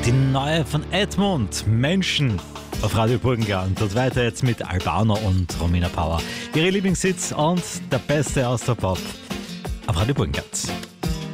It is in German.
Die neue von Edmund, Menschen, auf Radio Burgenland. Und weiter jetzt mit Albano und Romina Power. Ihre Lieblingshits und der Beste aus der Pop auf Radio Burgenland.